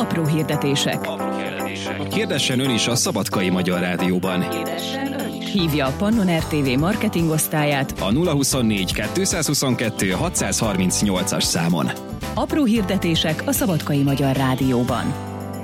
Apró hirdetések. Hirdessen ön is a Szabadkai Magyar Rádióban. Hívja a Pannon RTV marketingosztályát A 024 222 638-as számon. Apró hirdetések a Szabadkai Magyar Rádióban.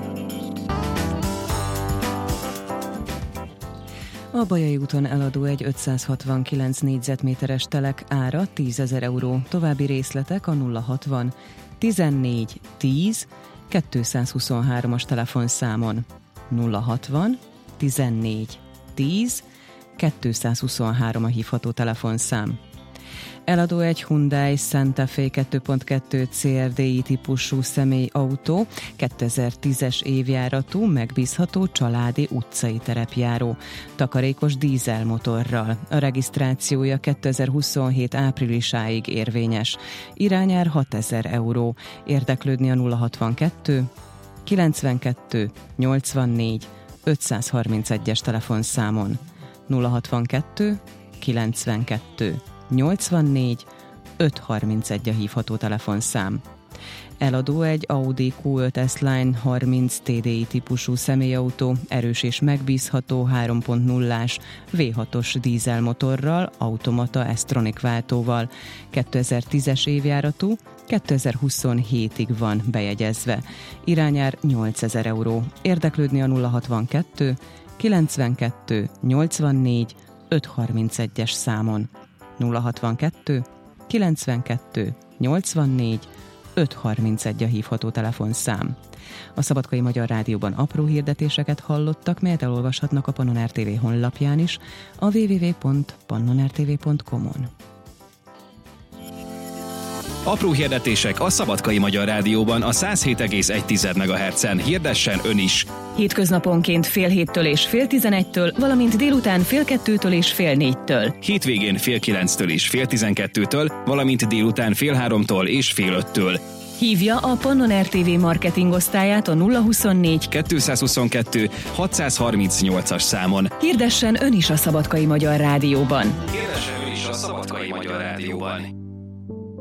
A Bajai úton eladó egy 569 négyzetméteres telek ára 10 000 euró. További részletek a 060 14 10 223-as telefonszámon. 060 14 10 223 a hívható telefonszám. Eladó egy Hyundai Santa Fe 2.2 CRDI típusú személyautó, 2010-es évjáratú, megbízható családi utcai terepjáró, takarékos dízelmotorral. A regisztrációja 2027 áprilisáig érvényes. Irányár 6 000 euró. Érdeklődni a 062 92 84 531-es telefonszámon. 062 92 84 531 a hívható telefonszám. Eladó egy Audi Q5 S-Line 30 TDI típusú személyautó, erős és megbízható 3.0-ás V6-os dízelmotorral, automata S-Tronic váltóval. 2010-es évjáratú, 2027-ig van bejegyezve. Irányár 8 000 euró. Érdeklődni a 062 92 84 531-es számon. 062 92 84 531 a hívható telefonszám. A Szabadkai Magyar Rádióban apró hirdetéseket hallottak, melyet elolvashatnak a Pannon RTV honlapján is, a www.pannonrtv.com-on. Apró hirdetések a Szabadkai Magyar Rádióban a 107,1 MHz-en. Hirdessen ön is! Hétköznaponként fél 7-től és fél 11-től, valamint délután fél 2-től és fél 4-től. Hétvégén fél 9-től és fél 12-től, valamint délután fél 3-tól és fél 5-től. Hívja a Pannon RTV marketingosztályát a 024 222 638-as számon. Hirdessen ön is a Szabadkai Magyar Rádióban. Hirdessen ön is a Szabadkai Magyar Rádióban.